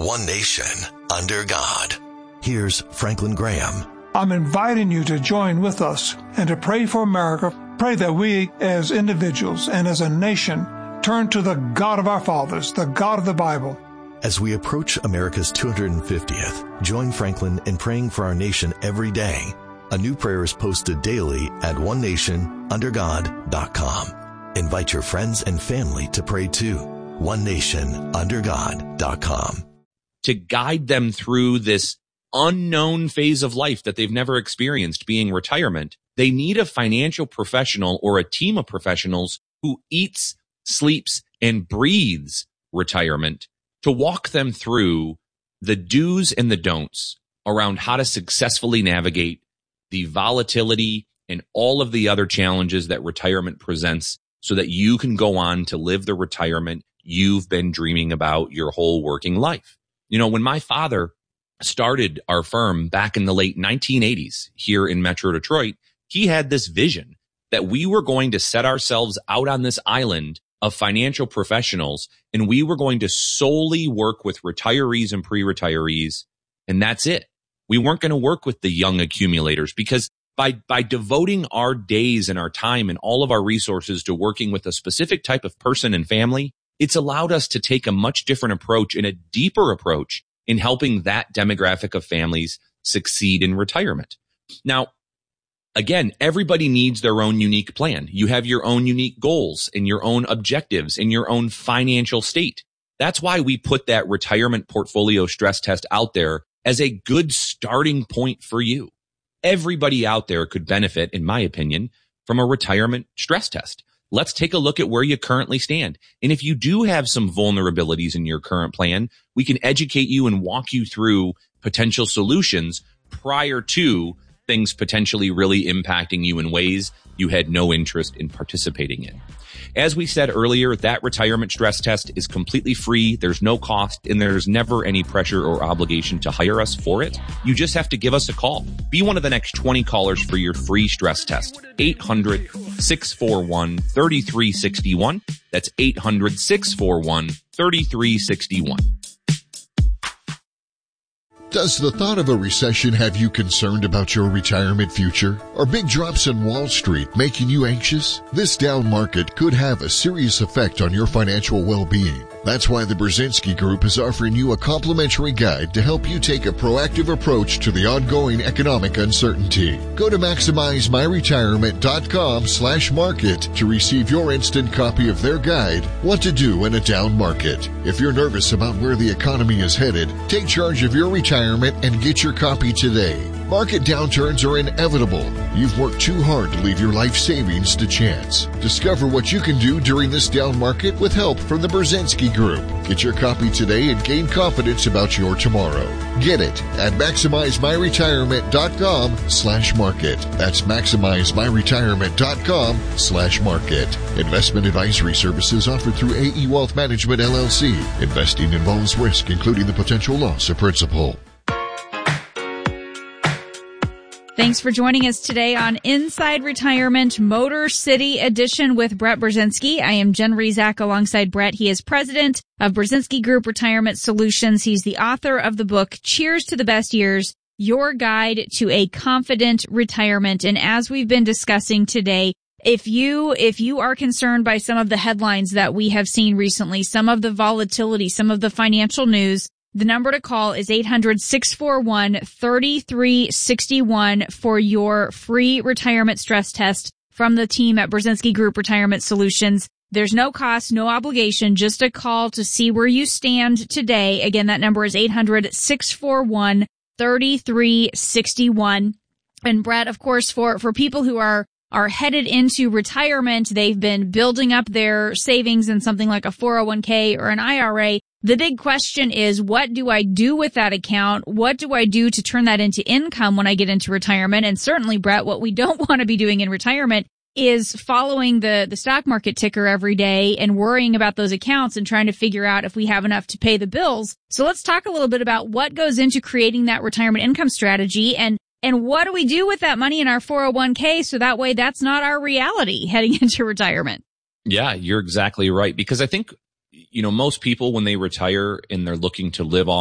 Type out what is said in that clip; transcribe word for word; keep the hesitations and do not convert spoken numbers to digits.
one nation, under God. Here's Franklin Graham. I'm inviting you to join with us and to pray for America. Pray that we as individuals and as a nation turn to the God of our fathers, the God of the Bible. As we approach America's two hundred fiftieth, join Franklin in praying for our nation every day. A new prayer is posted daily at one nation under god dot com. Invite your friends and family to pray too. one nation under god dot com. To guide them through this unknown phase of life that they've never experienced, being retirement, they need a financial professional or a team of professionals who eats, sleeps, and breathes retirement to walk them through the do's and the don'ts around how to successfully navigate the volatility and all of the other challenges that retirement presents so that you can go on to live the retirement you've been dreaming about your whole working life. You know, when my father started our firm back in the late nineteen eighties here in Metro Detroit, he had this vision that we were going to set ourselves out on this island of financial professionals, and we were going to solely work with retirees and pre-retirees, and that's it. We weren't going to work with the young accumulators, because by by devoting our days and our time and all of our resources to working with a specific type of person and family, it's allowed us to take a much different approach and a deeper approach in helping that demographic of families succeed in retirement. Now, again, everybody needs their own unique plan. You have your own unique goals and your own objectives and your own financial state. That's why we put that retirement portfolio stress test out there as a good starting point for you. Everybody out there could benefit, in my opinion, from a retirement stress test. Let's take a look at where you currently stand. And if you do have some vulnerabilities in your current plan, we can educate you and walk you through potential solutions prior to things potentially really impacting you in ways you had no interest in participating in. As we said earlier, that retirement stress test is completely free. There's no cost, and there's never any pressure or obligation to hire us for it. You just have to give us a call. Be one of the next twenty callers for your free stress test. eight hundred, six four one, three three six one. That's eight hundred, six four one, three three six one. Does the thought of a recession have you concerned about your retirement future? Are big drops in Wall Street making you anxious? This down market could have a serious effect on your financial well-being. That's why the Brzezinski Group is offering you a complimentary guide to help you take a proactive approach to the ongoing economic uncertainty. Go to maximize my retirement dot com slash market to receive your instant copy of their guide, What to Do in a Down Market. If you're nervous about where the economy is headed, take charge of your retirement and get your copy today. Market downturns are inevitable. You've worked too hard to leave your life savings to chance. Discover what you can do during this down market with help from the Brzezinski Group. Get your copy today and gain confidence about your tomorrow. Get it at maximize my retirement dot com slash market. That's maximize my retirement dot com slash market. Investment advisory services offered through A E Wealth Management, L L C. Investing involves risk, including the potential loss of principal. Thanks for joining us today on Inside Retirement Motor City Edition with Brett Brzezinski. I am Jen Rezac alongside Brett. He is president of Brzezinski Group Retirement Solutions. He's the author of the book, Cheers to the Best Years, Your Guide to a Confident Retirement. And as we've been discussing today, if you, if you are concerned by some of the headlines that we have seen recently, some of the volatility, some of the financial news, the number to call is eight hundred, six four one, three three six one for your free retirement stress test from the team at Brzezinski Group Retirement Solutions. There's no cost, no obligation, just a call to see where you stand today. Again, that number is eight hundred, six four one, three three six one. And Brett, of course, for, for people who are are headed into retirement, they've been building up their savings in something like a four oh one k or an I R A. The big question is, what do I do with that account? What do I do to turn that into income when I get into retirement? And certainly, Brett, what we don't want to be doing in retirement is following the, the stock market ticker every day and worrying about those accounts and trying to figure out if we have enough to pay the bills. So let's talk a little bit about what goes into creating that retirement income strategy, and and what do we do with that money in our four oh one k so that way that's not our reality heading into retirement. Yeah, you're exactly right. Because I think, you know, most people when they retire and they're looking to live off